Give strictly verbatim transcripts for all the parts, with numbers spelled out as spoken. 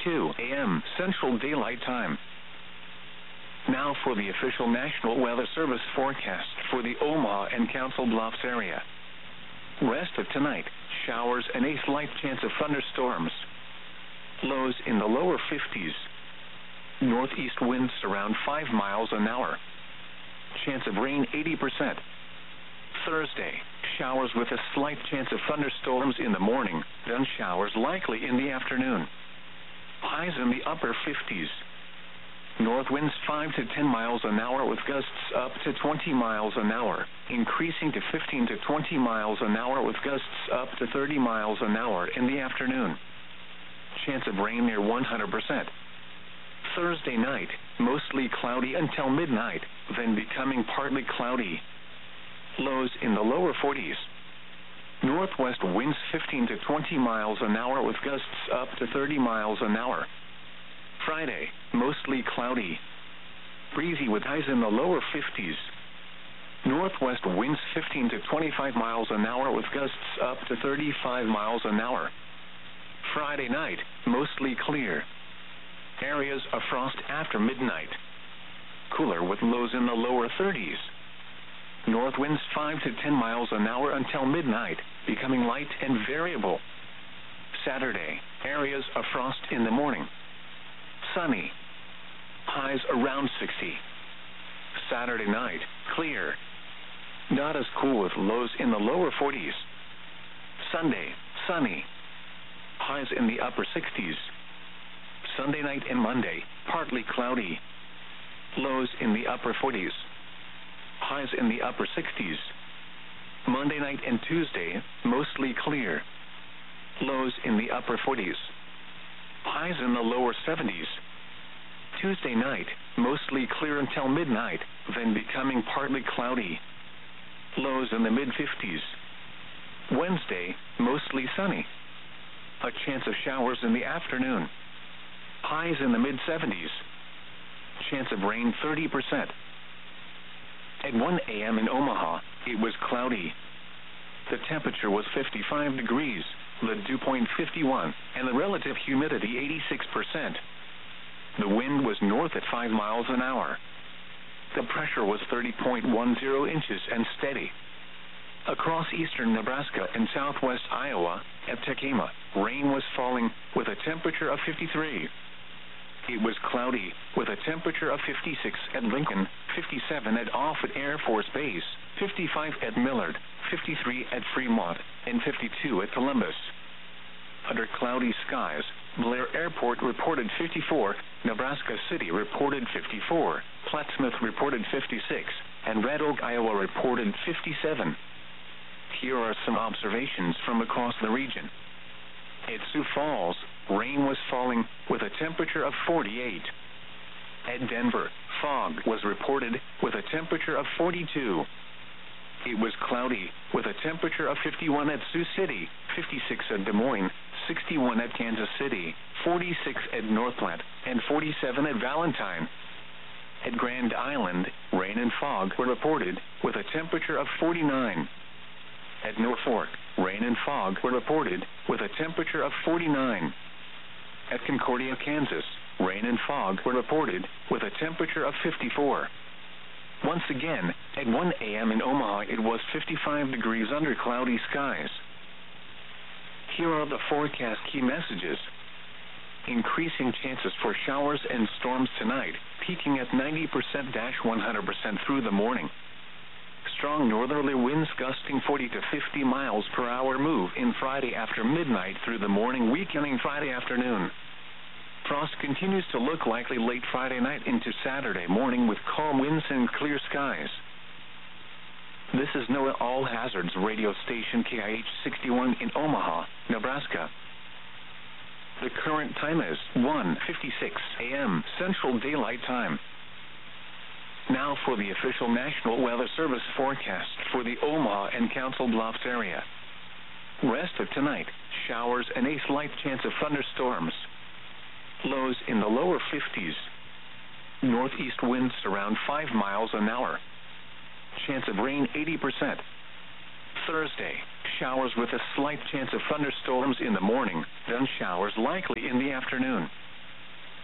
two a m Central Daylight Time. Now for the official National Weather Service forecast for the Omaha and Council Bluffs area. Rest of tonight, showers and a slight chance of thunderstorms. Lows in the lower fifties. Northeast winds around five miles an hour. Chance of rain eighty percent. Thursday, showers with a slight chance of thunderstorms in the morning, then showers likely in the afternoon. Highs in the upper fifties. North winds five to ten miles an hour with gusts up to twenty miles an hour, increasing to fifteen to twenty miles an hour with gusts up to thirty miles an hour in the afternoon. Chance of rain near one hundred percent. Thursday night, mostly cloudy until midnight, then becoming partly cloudy. Lows in the lower forties. Northwest winds fifteen to twenty miles an hour with gusts up to thirty miles an hour. Friday, mostly cloudy. Breezy with highs in the lower fifties. Northwest winds fifteen to twenty-five miles an hour with gusts up to thirty-five miles an hour. Friday night, mostly clear. Areas of frost after midnight. Cooler with lows in the lower thirties. North winds five to ten miles an hour until midnight, becoming light and variable. Saturday, areas of frost in the morning. Sunny. Highs around sixty. Saturday night, clear. Not as cool with lows in the lower forties. Sunday, sunny. Highs in the upper sixties. Sunday night and Monday, partly cloudy. Lows in the upper forties. Highs in the upper sixties. Monday night and Tuesday, mostly clear. Lows in the upper forties. Highs in the lower seventies. Tuesday night, mostly clear until midnight, then becoming partly cloudy. Lows in the mid-fifties. Wednesday, mostly sunny. A chance of showers in the afternoon. Highs in the mid-seventies. Chance of rain thirty percent. At one a m in Omaha, it was cloudy. The temperature was fifty-five degrees, the dew point fifty-one, and the relative humidity eighty-six percent. The wind was north at five miles an hour. The pressure was thirty point one zero inches and steady. Across eastern Nebraska and southwest Iowa, at Tekema, rain was falling with a temperature of fifty-three. It was cloudy, with a temperature of fifty-six at Lincoln, fifty-seven at Offutt Air Force Base, fifty-five at Millard, fifty-three at Fremont, and fifty-two at Columbus. Under cloudy skies, Blair Airport reported fifty-four, Nebraska City reported fifty-four, Plattsmouth reported fifty-six, and Red Oak, Iowa reported fifty-seven. Here are some observations from across the region. At Sioux Falls, rain was falling with a temperature of forty-eight. At Denver, fog was reported with a temperature of forty-two. It was cloudy with a temperature of fifty-one at Sioux City, fifty-six at Des Moines, sixty-one at Kansas City, forty-six at Northland, and forty-seven at Valentine. At Grand Island, rain and fog were reported with a temperature of forty-nine. At Norfolk, rain and fog were reported with a temperature of forty-nine. At Concordia, Kansas, rain and fog were reported with a temperature of fifty-four. Once again, at one a m in Omaha, it was fifty-five degrees under cloudy skies. Here are the forecast key messages. Increasing chances for showers and storms tonight, peaking at ninety percent to one hundred percent through the morning. Strong northerly winds gusting forty to fifty miles per hour move in Friday after midnight through the morning, weakening Friday afternoon. Frost continues to look likely late Friday night into Saturday morning with calm winds and clear skies. This is NOAA All Hazards radio station K I H sixty-one in Omaha, Nebraska. The current time is one fifty-six a m Central Daylight Time. Now for the official National Weather Service forecast for the Omaha and Council Bluffs area. Rest of tonight, showers and a slight chance of thunderstorms. Lows in the lower fifties. Northeast winds around five miles an hour. Chance of rain eighty percent. Thursday, showers with a slight chance of thunderstorms in the morning, then showers likely in the afternoon.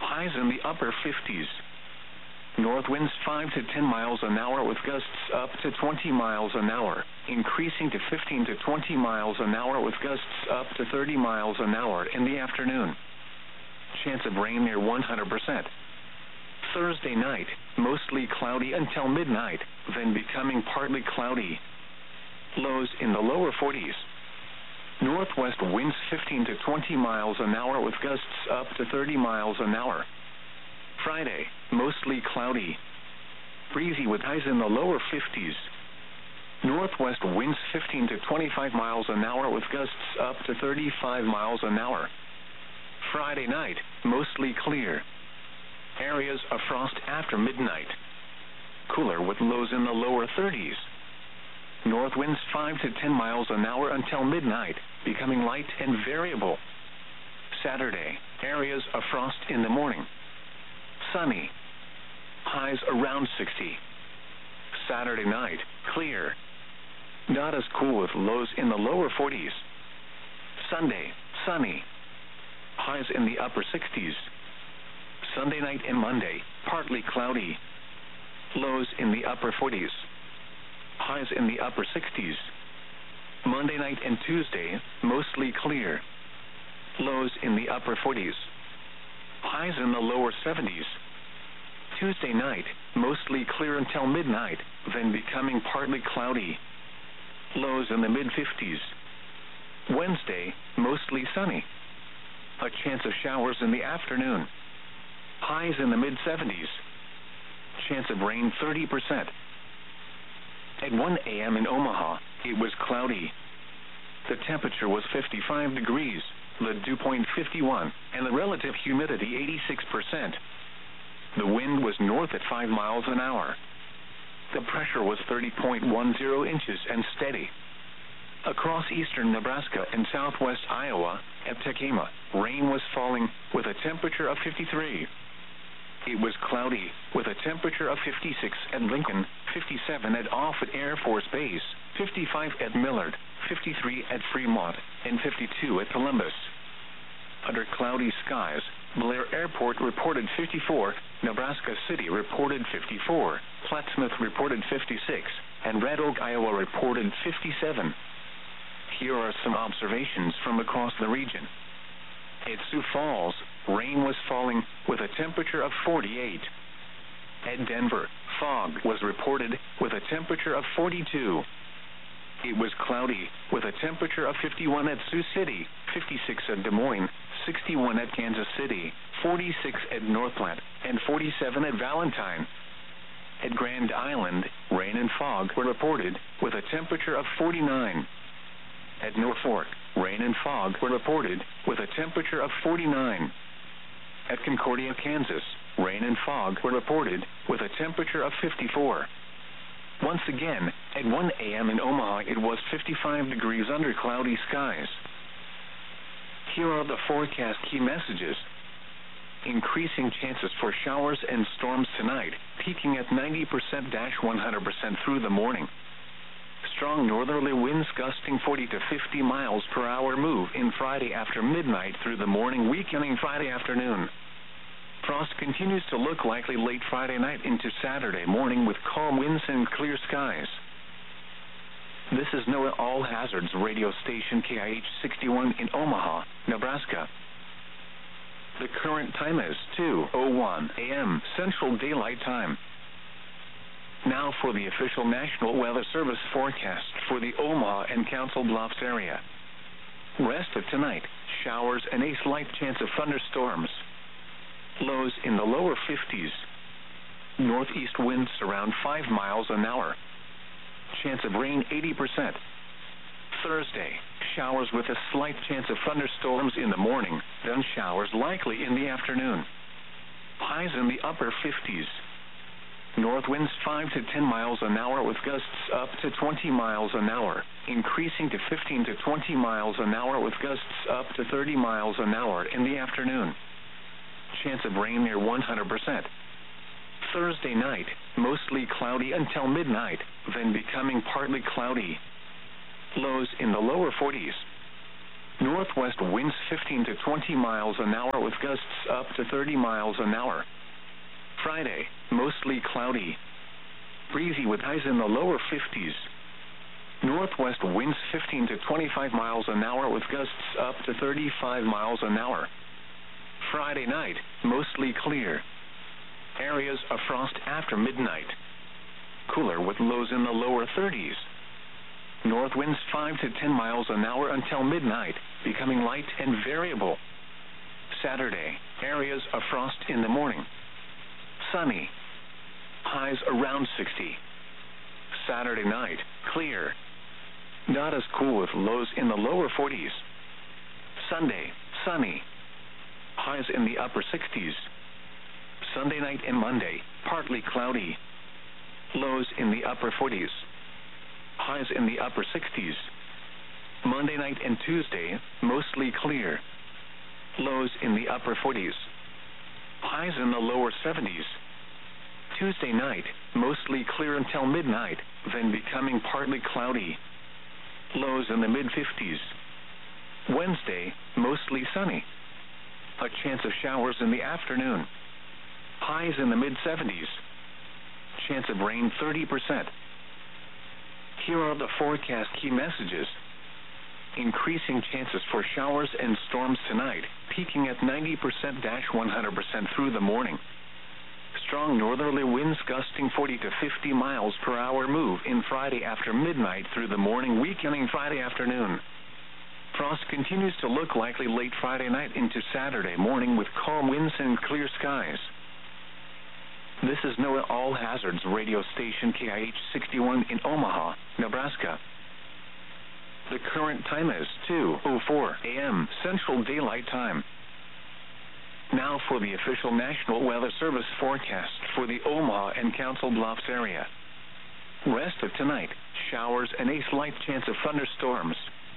Highs in the upper fifties. North winds five to ten miles an hour with gusts up to twenty miles an hour, increasing to fifteen to twenty miles an hour with gusts up to thirty miles an hour in the afternoon. Chance of rain near one hundred percent. Thursday night, mostly cloudy until midnight, then becoming partly cloudy. Lows in the lower forties. Northwest winds fifteen to twenty miles an hour with gusts up to thirty miles an hour. Friday, mostly cloudy. Breezy with highs in the lower fifties. Northwest winds fifteen to twenty-five miles an hour with gusts up to thirty-five miles an hour. Friday night, mostly clear. Areas of frost after midnight. Cooler with lows in the lower thirties. North winds five to ten miles an hour until midnight, becoming light and variable. Saturday, areas of frost in the morning. Sunny. Highs around sixty. Saturday night, clear. Not as cool with lows in the lower forties. Sunday, sunny. Highs in the upper sixties. Sunday night and Monday, partly cloudy. Lows in the upper forties. Highs in the upper sixties. Monday night and Tuesday, mostly clear. Lows in the upper forties. Highs in the lower seventies. Tuesday night, mostly clear until midnight, then becoming partly cloudy. Lows in the mid-fifties. Wednesday, mostly sunny. A chance of showers in the afternoon. Highs in the mid-seventies. Chance of rain thirty percent. At one a.m. in Omaha, it was cloudy. The temperature was fifty-five degrees, the dew point fifty-one, and the relative humidity eighty-six percent. The wind was north at five miles an hour. The pressure was thirty point one zero inches and steady. Across eastern Nebraska and southwest Iowa, at Tekema, rain was falling with a temperature of fifty-three. It was cloudy with a temperature of fifty-six at Lincoln, fifty-seven at Offutt Air Force Base, fifty-five at Millard, fifty-three at Fremont, and fifty-two at Columbus. Under cloudy skies, Blair Airport reported fifty-four, Nebraska City reported fifty-four, Plattsmouth reported fifty-six, and Red Oak, Iowa reported fifty-seven. Here are some observations from across the region. At Sioux Falls, rain was falling with a temperature of forty-eight. At Denver, fog was reported with a temperature of forty-two. It was cloudy with a temperature of fifty-one at Sioux City, fifty-six at Des Moines, sixty-one at Kansas City, forty-six at Northland, and forty-seven at Valentine. At Grand Island, rain and fog were reported with a temperature of forty-nine. At Norfolk, rain and fog were reported with a temperature of forty-nine. At Concordia, Kansas, rain and fog were reported with a temperature of fifty-four. Once again, at one a.m. in Omaha, it was fifty-five degrees under cloudy skies. Here are the forecast key messages. Increasing chances for showers and storms tonight, peaking at ninety percent to one hundred percent through the morning. Strong northerly winds gusting forty to fifty miles per hour move in Friday after midnight through the morning, weakening Friday afternoon. Frost continues to look likely late Friday night into Saturday morning with calm winds and clear skies. This is NOAA All Hazards radio station K I H sixty-one in Omaha, Nebraska. The current time is two oh one a.m. Central Daylight Time. Now for the official National Weather Service forecast for the Omaha and Council Bluffs area. Rest of tonight, showers and a slight chance of thunderstorms. Lows in the lower fifties. Northeast winds around five miles an hour. Chance of rain eighty percent. Thursday, showers with a slight chance of thunderstorms in the morning, then showers likely in the afternoon. Highs in the upper fifties. North winds five to ten miles an hour with gusts up to twenty miles an hour, increasing to fifteen to twenty miles an hour with gusts up to thirty miles an hour in the afternoon. Chance of rain near one hundred percent. Thursday night, mostly cloudy until midnight, then becoming partly cloudy. Lows in the lower forties. Northwest winds fifteen to twenty miles an hour with gusts up to thirty miles an hour. Friday, mostly cloudy. Breezy with highs in the lower fifties. Northwest winds fifteen to twenty-five miles an hour with gusts up to thirty-five miles an hour. Friday night, mostly clear. Areas of frost after midnight. Cooler with lows in the lower thirties. North winds five to ten miles an hour until midnight, becoming light and variable. Saturday, areas of frost in the morning. Sunny. Highs around sixty. Saturday night, clear. Not as cool with lows in the lower forties. Sunday, sunny. Highs in the upper sixties. Sunday night and Monday, partly cloudy. Lows in the upper forties. Highs in the upper sixties. Monday night and Tuesday, mostly clear. Lows in the upper forties. Highs in the lower seventies. Tuesday night, mostly clear until midnight, then becoming partly cloudy. Lows in the mid-fifties. Wednesday, mostly sunny. A chance of showers in the afternoon. Highs in the mid-seventies. Chance of rain thirty percent. Here are the forecast key messages. Increasing chances for showers and storms tonight, peaking at ninety percent to one hundred percent through the morning. Strong northerly winds gusting forty to fifty miles per hour move in Friday after midnight through the morning, weakening Friday afternoon. Frost continues to look likely late Friday night into Saturday morning with calm winds and clear skies. This is NOAA All Hazards radio station K I H sixty-one in Omaha, Nebraska. The current time is two oh four a m Central Daylight Time. Now for the official National Weather Service forecast for the Omaha and Council Bluffs area. Rest of tonight, showers and a slight chance of thunderstorms.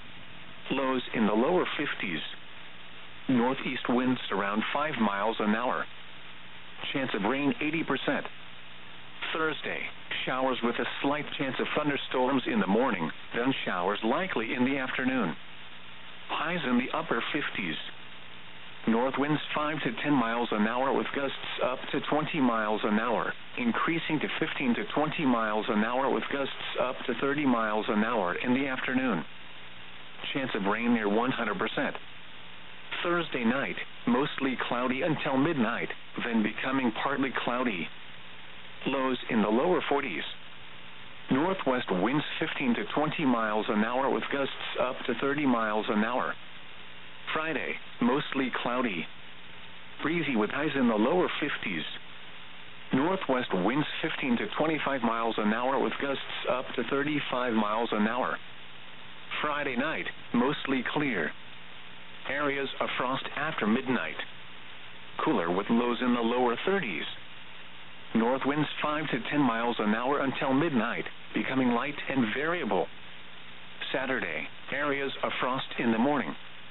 Lows in the lower fifties. Northeast winds around five miles an hour. Chance of rain eighty percent. Thursday, showers with a slight chance of thunderstorms in the morning, then showers likely in the afternoon. Highs in the upper fifties. North winds five to ten miles an hour with gusts up to twenty miles an hour, increasing to fifteen to twenty miles an hour with gusts up to thirty miles an hour in the afternoon. Chance of rain near one hundred percent. Thursday night, mostly cloudy until midnight, then becoming partly cloudy. Lows in the lower forties. Northwest winds fifteen to twenty miles an hour with gusts up to thirty miles an hour. Friday, mostly cloudy. Breezy with highs in the lower fifties. Northwest winds fifteen to twenty-five miles an hour with gusts up to thirty-five miles an hour. Friday night, mostly clear. Areas of frost after midnight. Cooler with lows in the lower thirties. North winds five to ten miles an hour until midnight, becoming light and variable. Saturday, areas of frost in the morning.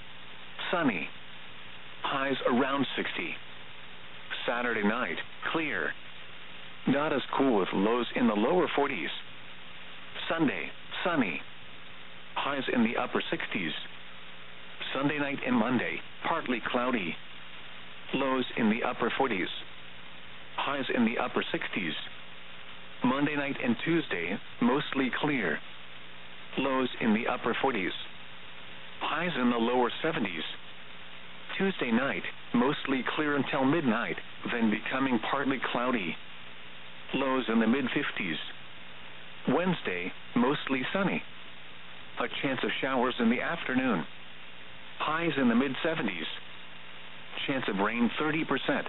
Sunny. Highs around sixty. Saturday night, clear. Not as cool with lows in the lower forties. Sunday, sunny. Highs in the upper sixties. Sunday night and Monday, partly cloudy. Lows in the upper forties. Highs in the upper sixties. Monday night and Tuesday, mostly clear. Lows in the upper forties. Highs in the lower seventies. Tuesday night, mostly clear until midnight, then becoming partly cloudy. Lows in the mid-fifties. Wednesday, mostly sunny. A chance of showers in the afternoon. Highs in the mid-seventies. Chance of rain thirty percent.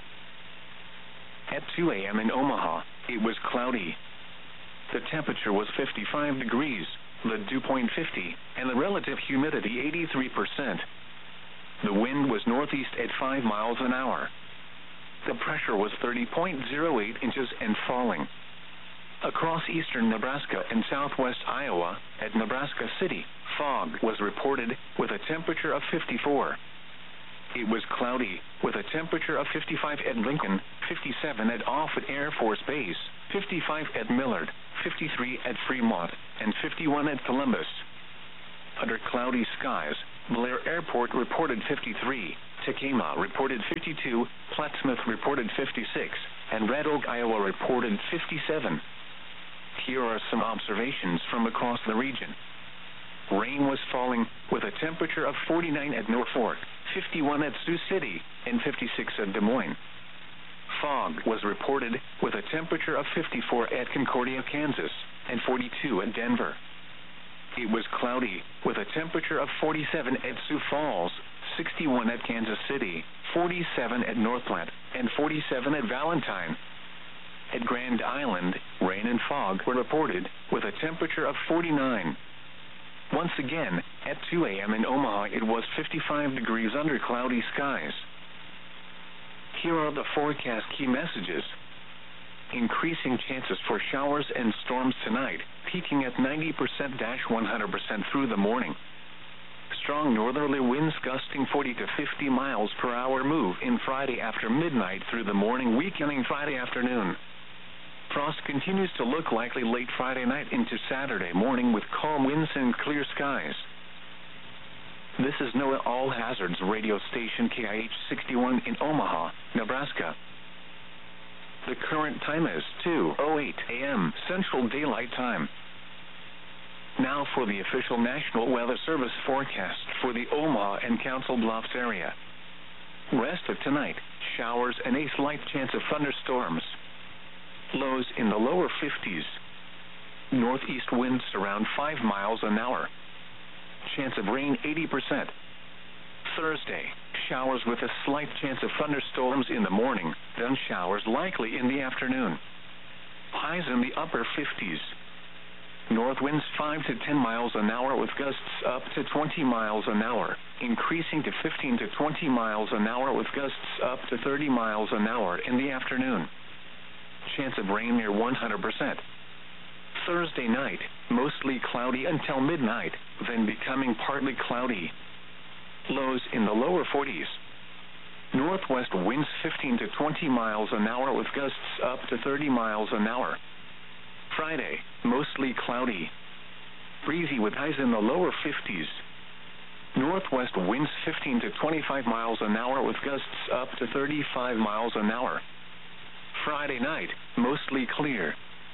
At two a m in Omaha, it was cloudy. The temperature was fifty-five degrees, the dew point fifty, and the relative humidity eighty-three percent. The wind was northeast at five miles an hour. The pressure was thirty point zero eight inches and falling. Across eastern Nebraska and southwest Iowa, at Nebraska City, fog was reported with a temperature of fifty-four. It was cloudy, with a temperature of fifty-five at Lincoln, fifty-seven at Offutt Air Force Base, fifty-five at Millard, fifty-three at Fremont, and fifty-one at Columbus. Under cloudy skies, Blair Airport reported fifty-three, Tacoma reported fifty-two, Plattsmouth reported fifty-six, and Red Oak, Iowa reported fifty-seven. Here are some observations from across the region. Rain was falling, with a temperature of forty-nine at Norfolk, fifty-one at Sioux City, and fifty-six at Des Moines. Fog was reported, with a temperature of fifty-four at Concordia, Kansas, and forty-two at Denver. It was cloudy, with a temperature of forty-seven at Sioux Falls, sixty-one at Kansas City, forty-seven at North Platte, and forty-seven at Valentine. At Grand Island, rain and fog were reported, with a temperature of forty-nine. Once again, at two a m in Omaha it was fifty-five degrees under cloudy skies. Here are the forecast key messages. Increasing chances for showers and storms tonight, peaking at ninety percent to one hundred percent through the morning. Strong northerly winds gusting forty to fifty miles per hour move in Friday after midnight through the morning, weakening Friday afternoon. Frost continues to look likely late Friday night into Saturday morning with calm winds and clear skies. This is NOAA All Hazards radio station K I H sixty-one in Omaha, Nebraska. The current time is two oh eight a m Central Daylight Time. Now for the official National Weather Service forecast for the Omaha and Council Bluffs area. Rest of tonight, showers and a slight chance of thunderstorms. Lows in the lower fifties. Northeast winds around five miles an hour. Chance of rain eighty percent. Thursday, showers with a slight chance of thunderstorms in the morning, then showers likely in the afternoon. Highs in the upper fifties. North winds five to ten miles an hour with gusts up to twenty miles an hour, increasing to fifteen to twenty miles an hour with gusts up to thirty miles an hour in the afternoon. Chance of rain near one hundred percent. Thursday night, mostly cloudy until midnight, then becoming partly cloudy. Lows in the lower forties. Northwest winds fifteen to twenty miles an hour with gusts up to thirty miles an hour. Friday, mostly cloudy. Breezy with highs in the lower fifties. Northwest winds fifteen to twenty-five miles an hour with gusts up to thirty-five miles an hour. Friday night, mostly clear.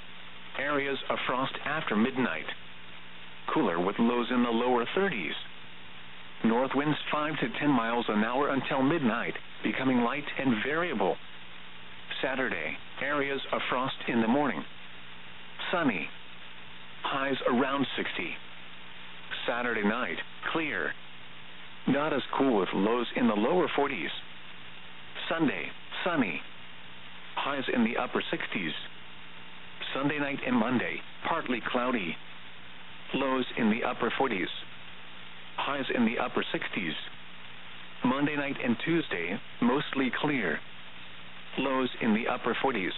Areas of frost after midnight. Cooler with lows in the lower thirties. North winds five to ten miles an hour until midnight, becoming light and variable. Saturday, areas of frost in the morning. Sunny. Highs around sixty. Saturday night, clear. Not as cool with lows in the lower forties. Sunday, sunny. Highs in the upper sixties. Sunday night and Monday, partly cloudy. Lows in the upper forties. Highs in the upper sixties. Monday night and Tuesday, mostly clear. Lows in the upper forties.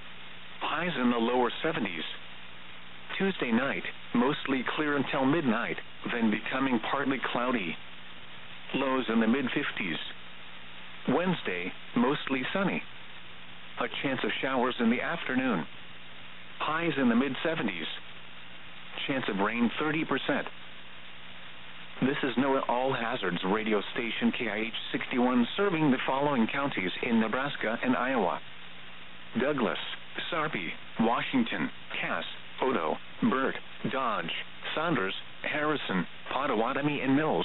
Highs in the lower seventies. Tuesday night, mostly clear until midnight, then becoming partly cloudy. Lows in the mid-fifties. Wednesday, mostly sunny. A chance of showers in the afternoon. Highs in the mid-seventies. Chance of rain thirty percent. This is NOAA All Hazards radio station K I H sixty-one serving the following counties in Nebraska and Iowa: Douglas, Sarpy, Washington, Cass, Odo, Burt, Dodge, Saunders, Harrison, Pottawatomie, and Mills.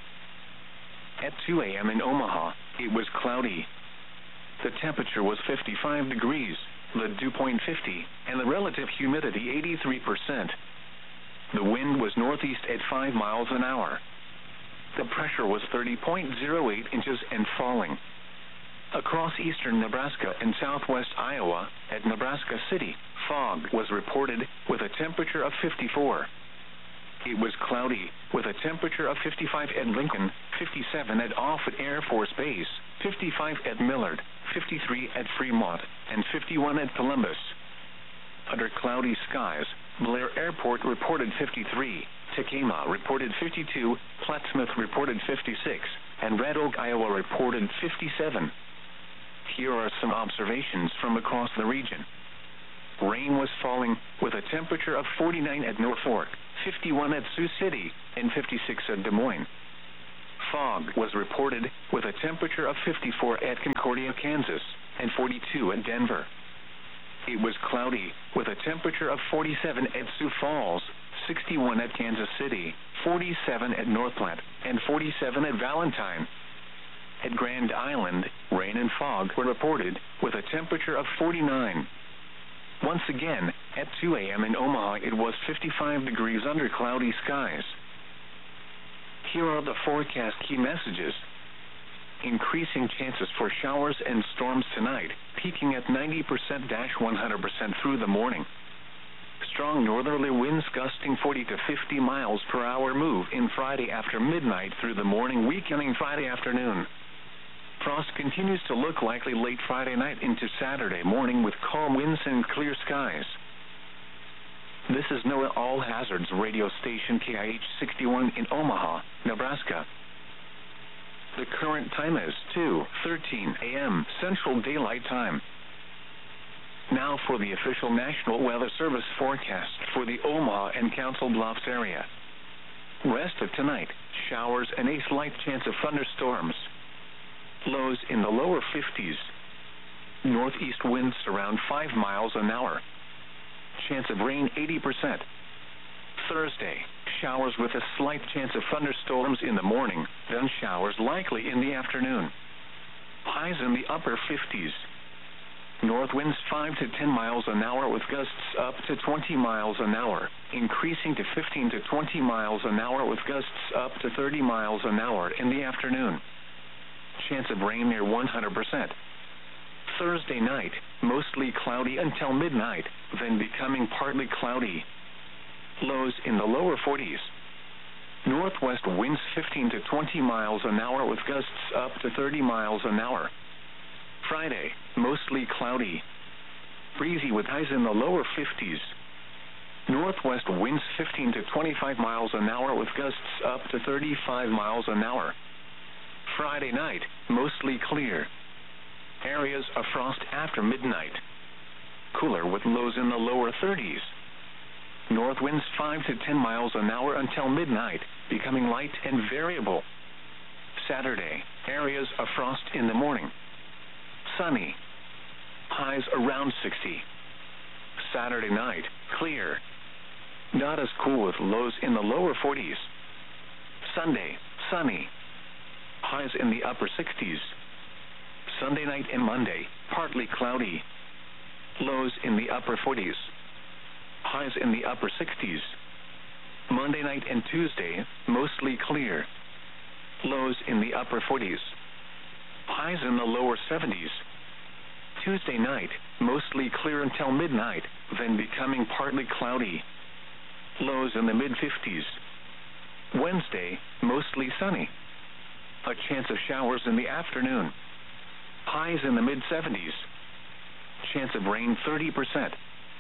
At two a m in Omaha, it was cloudy. The temperature was fifty-five degrees, the dew point fifty, and the relative humidity eighty-three percent. The wind was northeast at five miles an hour. The pressure was thirty point zero eight inches and falling. Across eastern Nebraska and southwest Iowa, at Nebraska City, fog was reported with a temperature of fifty-four. It was cloudy, with a temperature of fifty-five at Lincoln, fifty-seven at Offutt Air Force Base, fifty-five at Millard, fifty-three at Fremont, and fifty-one at Columbus. Under cloudy skies, Blair Airport reported fifty-three, Tacoma reported fifty-two, Plattsmouth reported fifty-six, and Red Oak, Iowa reported fifty-seven. Here are some observations from across the region. Rain was falling, with a temperature of forty-nine at Norfolk, fifty-one at Sioux City, and fifty-six at Des Moines. Fog was reported with a temperature of fifty-four at Concordia, Kansas, and forty-two at Denver. It was cloudy with a temperature of forty-seven at Sioux Falls, sixty-one at Kansas City, forty-seven at North Platte, and forty-seven at Valentine. At Grand Island, rain and fog were reported with a temperature of forty-nine. Once again, at two a.m. in Omaha, it was fifty-five degrees under cloudy skies. Here are the forecast key messages. Increasing chances for showers and storms tonight, peaking at ninety percent to one hundred percent through the morning. Strong northerly winds gusting forty to fifty miles per hour move in Friday after midnight through the morning, weakening Friday afternoon. Frost continues to look likely late Friday night into Saturday morning with calm winds and clear skies. This is NOAA All Hazards radio station K I H sixty-one in Omaha, Nebraska. The current time is two thirteen a.m. Central Daylight Time. Now for the official National Weather Service forecast for the Omaha and Council Bluffs area. Rest of tonight, showers and a slight chance of thunderstorms. Lows in the lower fifties. Northeast winds around five miles an hour. Chance of rain eighty percent. Thursday, showers with a slight chance of thunderstorms in the morning, then showers likely in the afternoon. Highs in the upper fifties. North winds five to ten miles an hour with gusts up to twenty miles an hour, increasing to fifteen to twenty miles an hour with gusts up to thirty miles an hour in the afternoon. Chance of rain near one hundred percent. Thursday night, mostly cloudy until midnight, then becoming partly cloudy. Lows in the lower forties. Northwest winds fifteen to twenty miles an hour with gusts up to thirty miles an hour. Friday, mostly cloudy. Breezy with highs in the lower fifties. Northwest winds fifteen to twenty-five miles an hour with gusts up to thirty-five miles an hour. Friday night, mostly clear. Areas of frost after midnight. Cooler with lows in the lower thirties. North winds five to ten miles an hour until midnight, becoming light and variable. Saturday, areas of frost in the morning. Sunny. Highs around sixty. Saturday night, clear. Not as cool with lows in the lower forties. Sunday, sunny. Highs in the upper sixties. Sunday night and Monday, partly cloudy. Lows in the upper forties. Highs in the upper sixties. Monday night and Tuesday, mostly clear. Lows in the upper forties. Highs in the lower seventies. Tuesday night, mostly clear until midnight, then becoming partly cloudy. Lows in the mid-fifties. Wednesday, mostly sunny. A chance of showers in the afternoon. Highs in the mid-seventies. Chance of rain thirty percent.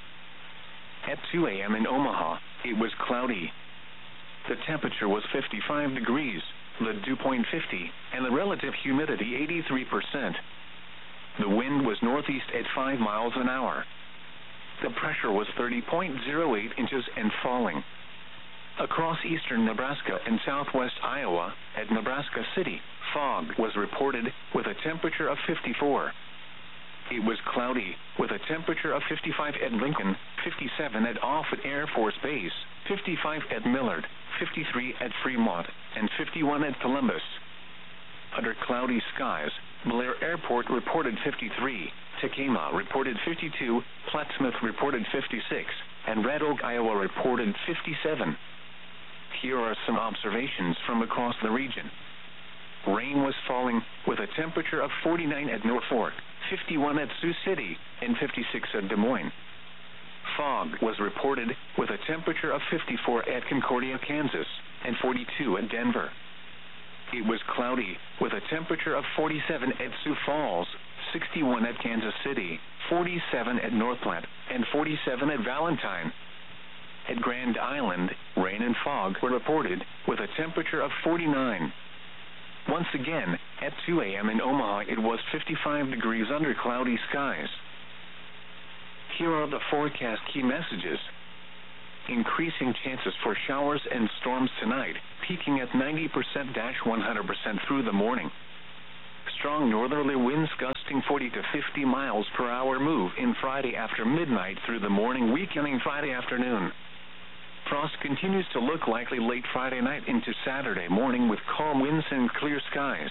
At two a.m. in Omaha, it was cloudy. The temperature was fifty-five degrees, the dew point fifty, and the relative humidity eighty-three percent. The wind was northeast at five miles an hour. The pressure was thirty point zero eight inches and falling. Across eastern Nebraska and southwest Iowa, at Nebraska City, fog was reported with a temperature of fifty-four. It was cloudy, with a temperature of fifty-five at Lincoln, fifty-seven at Offutt Air Force Base, fifty-five at Millard, fifty-three at Fremont, and fifty-one at Columbus. Under cloudy skies, Blair Airport reported fifty-three, Tacoma reported fifty-two, Plattsmouth reported fifty-six, and Red Oak, Iowa reported fifty-seven. Here are some observations from across the region. Rain was falling with a temperature of forty-nine at Norfolk, fifty-one at Sioux City, and fifty-six at Des Moines. Fog was reported with a temperature of fifty-four at Concordia, Kansas, and forty-two at Denver. It was cloudy with a temperature of forty-seven at Sioux Falls, sixty-one at Kansas City, forty-seven at North Platte, and forty-seven at Valentine. At Grand Island, rain and fog were reported with a temperature of forty-nine. Once again, at two a.m. in Omaha, it was fifty-five degrees under cloudy skies. Here are the forecast key messages. Increasing chances for showers and storms tonight, peaking at ninety percent to one hundred percent through the morning. Strong northerly winds gusting forty to fifty miles per hour move in Friday after midnight through the morning, weakening Friday afternoon. Frost continues to look likely late Friday night into Saturday morning with calm winds and clear skies.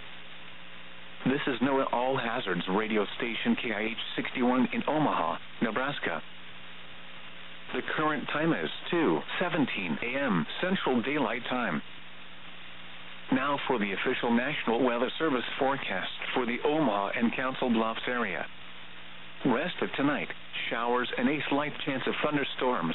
This is NOAA All Hazards radio station K I H sixty-one in Omaha, Nebraska. The current time is two seventeen a m Central Daylight Time. Now for the official National Weather Service forecast for the Omaha and Council Bluffs area. Rest of tonight, showers and a slight chance of thunderstorms.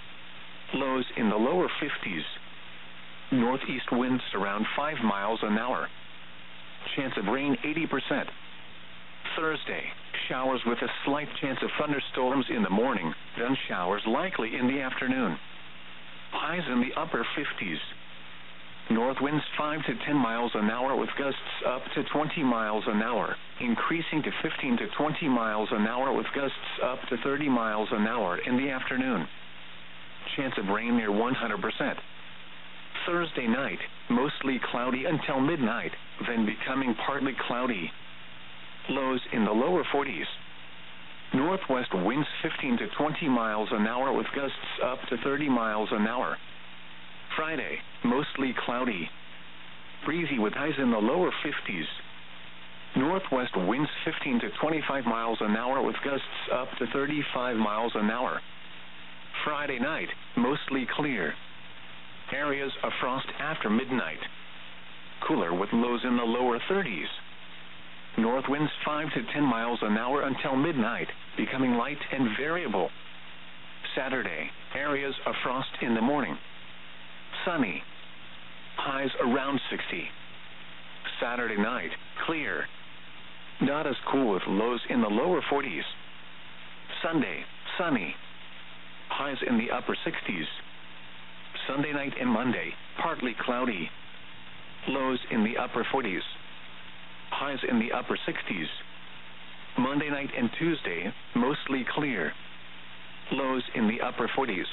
Lows in the lower fifties. Northeast winds around five miles an hour. Chance of rain eighty percent. Thursday, showers with a slight chance of thunderstorms in the morning, then showers likely in the afternoon. Highs in the upper fifties. North winds five to ten miles an hour with gusts up to twenty miles an hour, increasing to fifteen to twenty miles an hour with gusts up to thirty miles an hour in the afternoon. Chance of rain near one hundred percent. Thursday night, mostly cloudy until midnight, then becoming partly cloudy. Lows in the lower forties. Northwest winds fifteen to twenty miles an hour with gusts up to thirty miles an hour. Friday, mostly cloudy. Breezy with highs in the lower fifties. Northwest winds fifteen to twenty-five miles an hour with gusts up to thirty-five miles an hour. Friday night, mostly clear. Areas of frost after midnight. Cooler with lows in the lower thirties. North winds five to ten miles an hour until midnight, becoming light and variable. Saturday, areas of frost in the morning. Sunny. Highs around sixty. Saturday night, clear. Not as cool with lows in the lower forties. Sunday, sunny. Highs in the upper sixties. Sunday night and Monday, partly cloudy. Lows in the upper forties. Highs in the upper sixties. Monday night and Tuesday, mostly clear. Lows in the upper forties.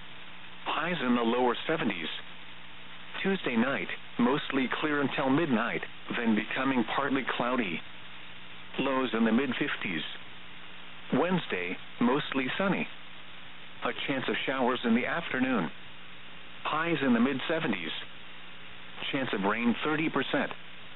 Highs in the lower seventies. Tuesday night, mostly clear until midnight, then becoming partly cloudy. Lows in the mid-fifties. Wednesday, mostly sunny. A chance of showers in the afternoon. Highs in the mid-seventies. Chance of rain thirty percent.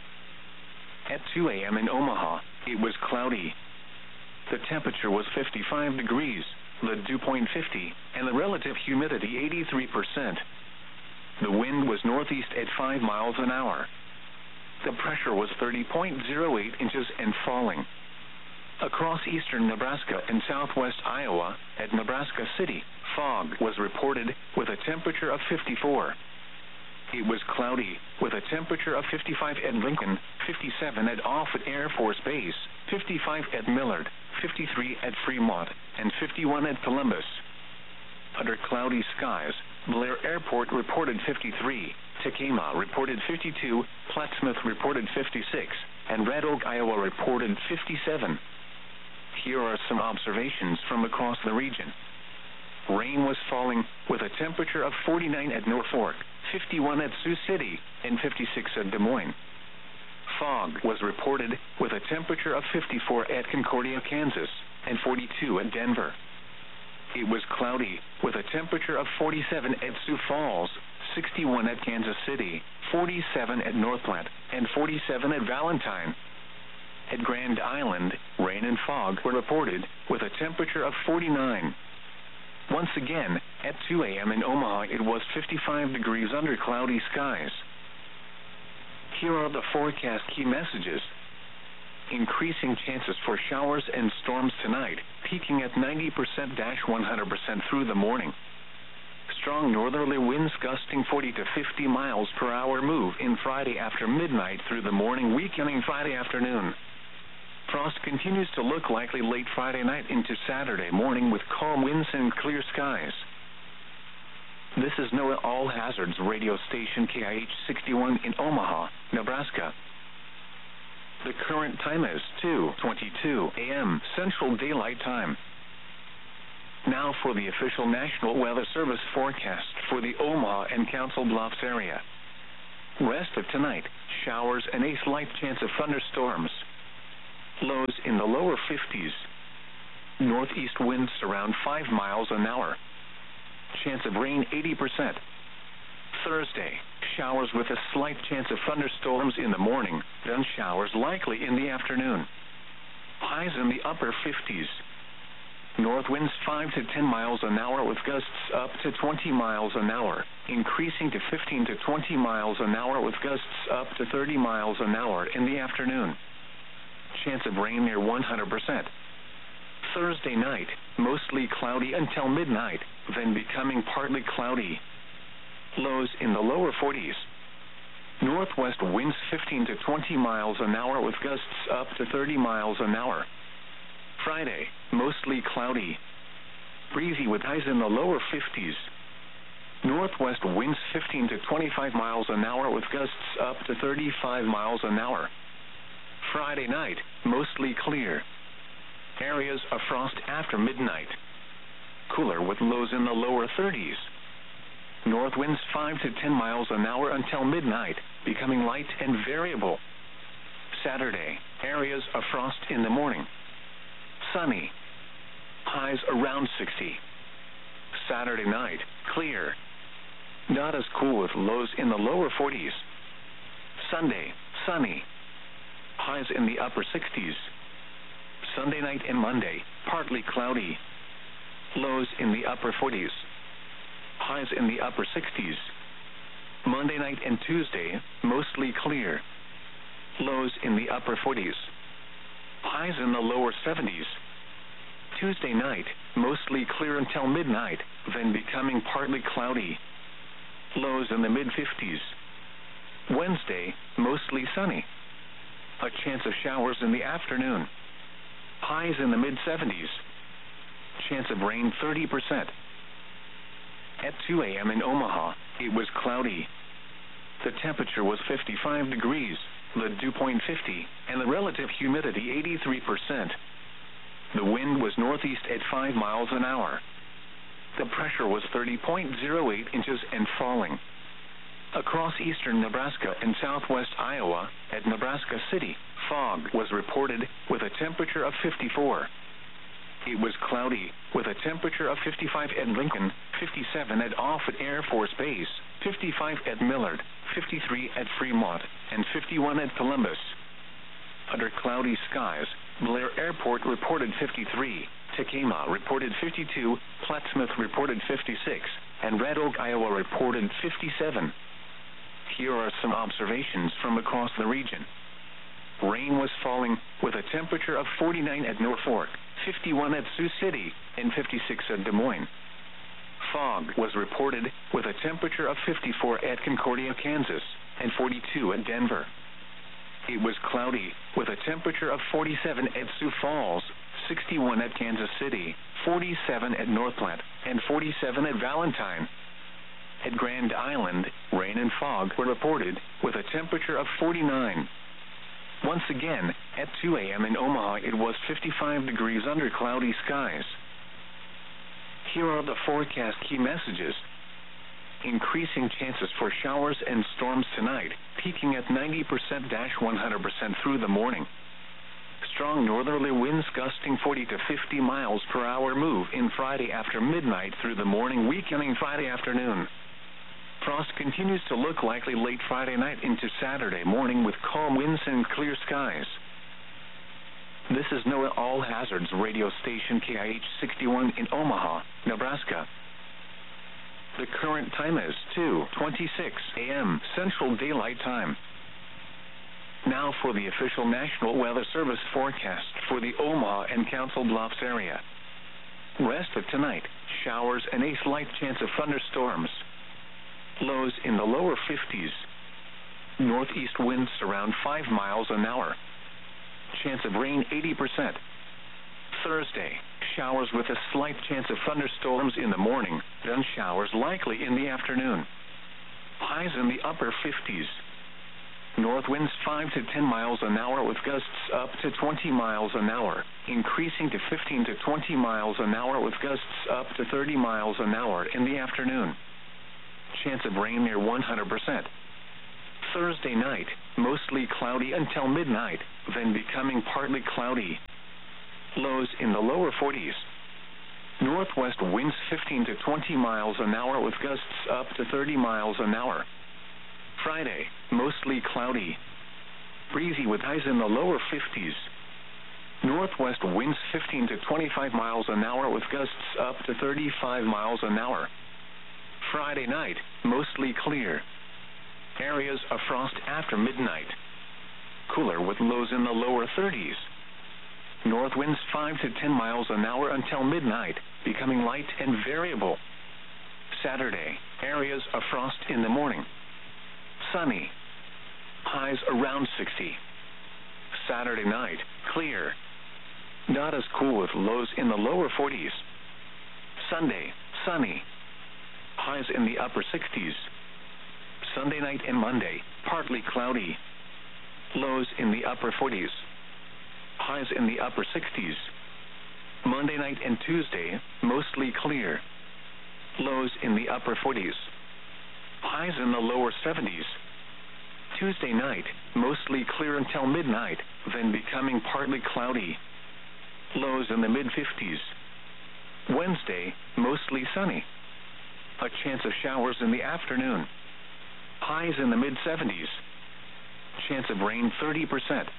At two a m in Omaha, it was cloudy. The temperature was fifty-five degrees, the dew point fifty, and the relative humidity eighty-three percent. The wind was northeast at five miles an hour. The pressure was thirty point zero eight inches and falling. Across eastern Nebraska and southwest Iowa, at Nebraska City, fog was reported with a temperature of fifty-four. It was cloudy, with a temperature of fifty-five at Lincoln, fifty-seven at Offutt Air Force Base, fifty-five at Millard, fifty-three at Fremont, and fifty-one at Columbus. Under cloudy skies, Blair Airport reported fifty-three, Tacoma reported fifty-two, Plattsmouth reported fifty-six, and Red Oak, Iowa reported fifty-seven. Here are some observations from across the region. Rain was falling with a temperature of forty-nine at Norfolk, fifty-one at Sioux City, and fifty-six at Des Moines. Fog was reported with a temperature of fifty-four at Concordia, Kansas, and forty-two at Denver. It was cloudy with a temperature of forty-seven at Sioux Falls, sixty-one at Kansas City, forty-seven at North Platte, and forty-seven at Valentine. At Grand Island, rain and fog were reported with a temperature of forty-nine. Once again, at two a m in Omaha, it was fifty-five degrees under cloudy skies. Here are the forecast key messages. Increasing chances for showers and storms tonight, peaking at ninety percent to one hundred percent through the morning. Strong northerly winds gusting forty to fifty miles per hour move in Friday after midnight through the morning, weakening Friday afternoon. Frost continues to look likely late Friday night into Saturday morning with calm winds and clear skies. This is NOAA All Hazards radio station K I H sixty-one in Omaha, Nebraska. The current time is two twenty-two a m Central Daylight Time. Now for the official National Weather Service forecast for the Omaha and Council Bluffs area. Rest of tonight, showers and a slight chance of thunderstorms. Lows in the lower fifties. Northeast winds around five miles an hour. Chance of rain eighty percent. Thursday, showers with a slight chance of thunderstorms in the morning, then showers likely in the afternoon. Highs in the upper fifties. North winds five to ten miles an hour with gusts up to twenty miles an hour, increasing to fifteen to twenty miles an hour with gusts up to thirty miles an hour in the afternoon. Chance of rain near one hundred percent. Thursday night, mostly cloudy until midnight, then becoming partly cloudy. Lows in the lower forties. Northwest winds fifteen to twenty miles an hour with gusts up to thirty miles an hour. Friday, mostly cloudy. Breezy with highs in the lower fifties. Northwest winds fifteen to twenty-five miles an hour with gusts up to thirty-five miles an hour. Friday night, mostly clear. Areas of frost after midnight. Cooler with lows in the lower thirties. North winds five to ten miles an hour until midnight, becoming light and variable. Saturday, areas of frost in the morning. Sunny. Highs around sixty. Saturday night, clear. Not as cool with lows in the lower forties. Sunday, sunny. Highs in the upper sixties. Sunday night and Monday, partly cloudy. Lows in the upper forties. Highs in the upper sixties. Monday night and Tuesday, mostly clear. Lows in the upper forties. Highs in the lower seventies. Tuesday night, mostly clear until midnight, then becoming partly cloudy. Lows in the mid-fifties. Wednesday, mostly sunny. A chance of showers in the afternoon. Highs in the mid-seventies. Chance of rain thirty percent. At two a.m. in Omaha, it was cloudy. The temperature was fifty-five degrees, the dew point fifty, and the relative humidity eighty-three percent. The wind was northeast at five miles an hour. The pressure was thirty point zero eight inches and falling. Across eastern Nebraska and southwest Iowa, at Nebraska City, fog was reported with a temperature of fifty-four. It was cloudy, with a temperature of fifty-five at Lincoln, fifty-seven at Offutt Air Force Base, fifty-five at Millard, fifty-three at Fremont, and fifty-one at Columbus. Under cloudy skies, Blair Airport reported fifty-three, Tacoma reported fifty-two, Plattsmouth reported fifty-six, and Red Oak, Iowa reported fifty-seven. Here are some observations from across the region. Rain was falling, with a temperature of forty-nine at Norfolk, fifty-one at Sioux City, and fifty-six at Des Moines. Fog was reported, with a temperature of fifty-four at Concordia, Kansas, and forty-two at Denver. It was cloudy, with a temperature of forty-seven at Sioux Falls, sixty-one at Kansas City, forty-seven at North Platte, and forty-seven at Valentine. At Grand Island, rain and fog were reported, with a temperature of forty-nine. Once again, at two a.m. in Omaha, it was fifty-five degrees under cloudy skies. Here are the forecast key messages. Increasing chances for showers and storms tonight, peaking at ninety percent to one hundred percent through the morning. Strong northerly winds gusting forty to fifty miles per hour move in Friday after midnight through the morning, weakening Friday afternoon. Frost continues to look likely late Friday night into Saturday morning with calm winds and clear skies. This is NOAA All Hazards radio station K I H sixty-one in Omaha, Nebraska. The current time is two twenty-six a.m. Central Daylight Time. Now for the official National Weather Service forecast for the Omaha and Council Bluffs area. Rest of tonight, showers and a slight chance of thunderstorms. Lows in the lower fifties. Northeast winds around five miles an hour. Chance of rain eighty percent. Thursday, showers with a slight chance of thunderstorms in the morning, then showers likely in the afternoon. Highs in the upper fifties. North winds five to ten miles an hour with gusts up to twenty miles an hour, increasing to fifteen to twenty miles an hour with gusts up to thirty miles an hour in the afternoon. Chance of rain near one hundred percent. Thursday night, mostly cloudy until midnight, then becoming partly cloudy. Lows in the lower forties. Northwest winds fifteen to twenty miles an hour with gusts up to thirty miles an hour. Friday, mostly cloudy. Breezy with highs in the lower fifties. Northwest winds fifteen to twenty-five miles an hour with gusts up to thirty-five miles an hour. Friday night, mostly clear. Areas of frost after midnight. Cooler with lows in the lower thirties. North winds five to ten miles an hour until midnight, becoming light and variable. Saturday, areas of frost in the morning. Sunny. Highs around sixty. Saturday night, clear. Not as cool with lows in the lower forties. Sunday, sunny. Highs in the upper sixties. Sunday night and Monday, partly cloudy. Lows in the upper forties. Highs in the upper sixties. Monday night and Tuesday, mostly clear. Lows in the upper forties. Highs in the lower seventies. Tuesday night, mostly clear until midnight, then becoming partly cloudy. Lows in the mid-fifties. Wednesday, mostly sunny. A chance of showers in the afternoon. Highs in the mid-seventies. Chance of rain thirty percent.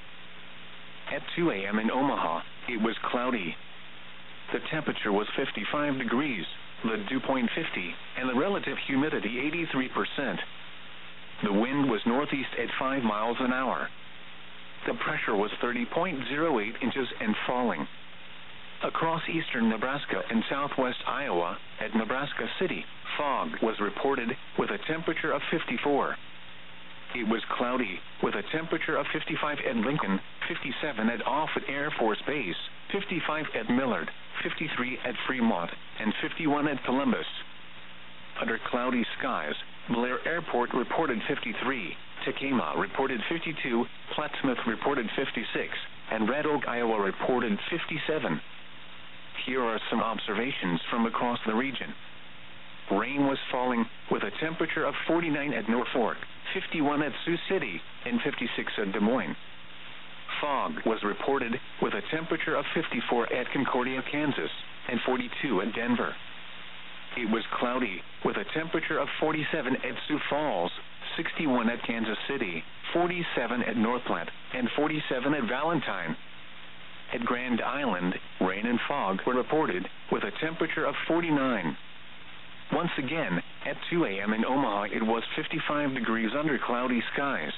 At two a.m. in Omaha, it was cloudy. The temperature was fifty-five degrees, the dew point fifty, and the relative humidity eighty-three percent. The wind was northeast at five miles an hour. The pressure was thirty point zero eight inches and falling. Across eastern Nebraska and southwest Iowa, at Nebraska City, fog was reported with a temperature of fifty-four. It was cloudy, with a temperature of fifty-five at Lincoln, fifty-seven at Offutt Air Force Base, fifty-five at Millard, fifty-three at Fremont, and fifty-one at Columbus. Under cloudy skies, Blair Airport reported fifty-three, Tacoma reported fifty-two, Plattsmouth reported fifty-six, and Red Oak, Iowa reported fifty-seven. Here are some observations from across the region. Rain was falling, with a temperature of forty-nine at Norfolk, fifty-one at Sioux City, and fifty-six at Des Moines. Fog was reported, with a temperature of fifty-four at Concordia, Kansas, and forty-two at Denver. It was cloudy, with a temperature of forty-seven at Sioux Falls, sixty-one at Kansas City, forty-seven at North Platte, and forty-seven at Valentine. At Grand Island, rain and fog were reported, with a temperature of forty-nine. Once again, at two a.m. in Omaha, it was fifty-five degrees under cloudy skies.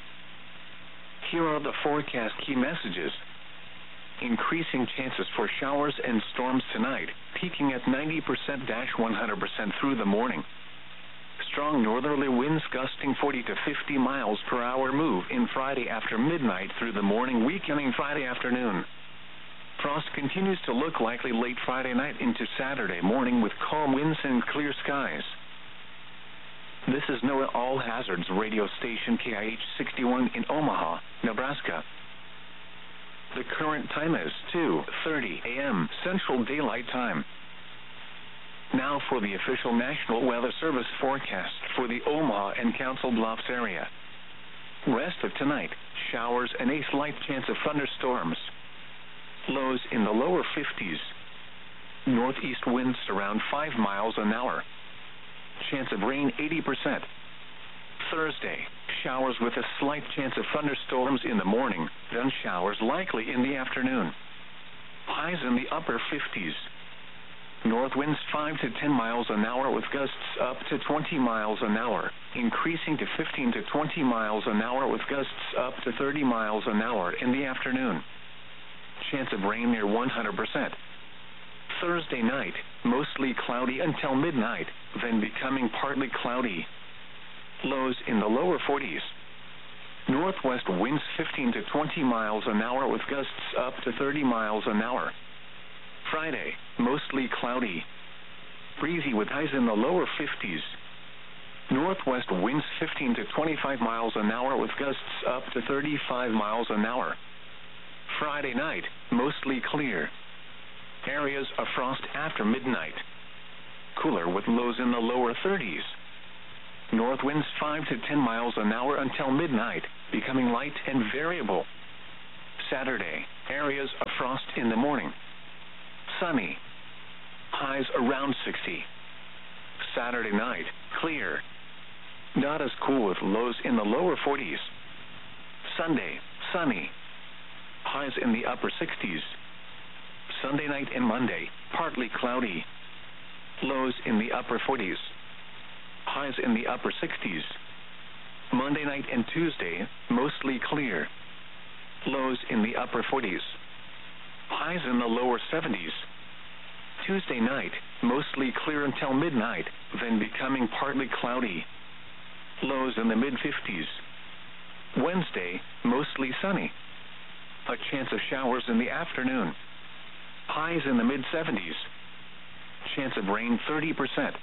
Here are the forecast key messages. Increasing chances for showers and storms tonight, peaking at ninety percent to one hundred percent through the morning. Strong northerly winds gusting forty to fifty miles per hour move in Friday after midnight through the morning, weakening Friday afternoon. Frost continues to look likely late Friday night into Saturday morning with calm winds and clear skies. This is NOAA All Hazards radio station K I H sixty-one in Omaha, Nebraska. The current time is two thirty a.m. Central Daylight Time. Now for the official National Weather Service forecast for the Omaha and Council Bluffs area. Rest of tonight, showers and a slight chance of thunderstorms. Lows in the lower fifties. Northeast winds around five miles an hour. Chance of rain eighty percent. Thursday, showers with a slight chance of thunderstorms in the morning, then showers likely in the afternoon. Highs in the upper fifties. North winds five to ten miles an hour with gusts up to twenty miles an hour, increasing to fifteen to twenty miles an hour with gusts up to thirty miles an hour in the afternoon. Chance of rain near one hundred percent. Thursday night, mostly cloudy until midnight, then becoming partly cloudy. Lows in the lower forties. Northwest winds fifteen to twenty miles an hour with gusts up to thirty miles an hour. Friday, mostly cloudy. Breezy with highs in the lower fifties. Northwest winds fifteen to twenty-five miles an hour with gusts up to thirty-five miles an hour. Friday night, mostly clear. Areas of frost after midnight. Cooler with lows in the lower thirties. North winds five to ten miles an hour until midnight, becoming light and variable. Saturday, areas of frost in the morning. Sunny. Highs around sixty. Saturday night, clear. Not as cool with lows in the lower forties. Sunday, sunny. Highs in the upper sixties. Sunday night and Monday, partly cloudy. Lows in the upper forties. Highs in the upper sixties. Monday night and Tuesday, mostly clear. Lows in the upper forties. Highs in the lower seventies. Tuesday night, mostly clear until midnight, then becoming partly cloudy. Lows in the mid-fifties. Wednesday, mostly sunny. A chance of showers in the afternoon. Highs in the mid-seventies. Chance of rain thirty percent.